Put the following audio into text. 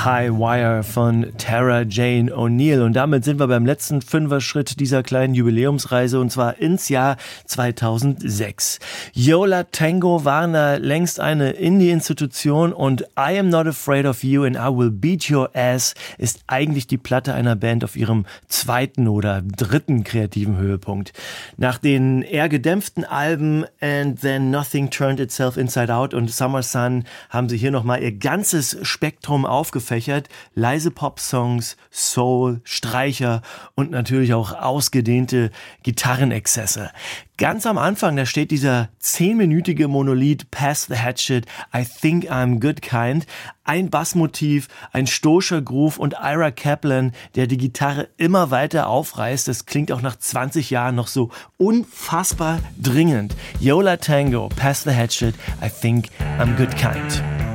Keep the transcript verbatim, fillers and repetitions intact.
High Wire von Tara Jane O'Neill. Und damit sind wir beim letzten Fünfer-Schritt dieser kleinen Jubiläumsreise, und zwar ins Jahr zweitausendsechs. Yo La Tengo waren da längst eine Indie-Institution, und I Am Not Afraid of You and I Will Beat Your Ass ist eigentlich die Platte einer Band auf ihrem zweiten oder dritten kreativen Höhepunkt. Nach den eher gedämpften Alben And Then Nothing Turned Itself Inside Out und Summer Sun haben sie hier nochmal ihr ganzes Spektrum aufgefächert. Leise Pop-Songs, Soul, Streicher und natürlich auch ausgedehnte Gitarrenexzesse. Ganz am Anfang, da steht dieser zehnminütige Monolith Pass the Hatchet, I Think I'm Good Kind. Ein Bassmotiv, ein stoischer Groove und Ira Kaplan, der die Gitarre immer weiter aufreißt. Das klingt auch nach zwanzig Jahren noch so unfassbar dringend. Yo La Tengo, Pass the Hatchet, I Think I'm Good Kind.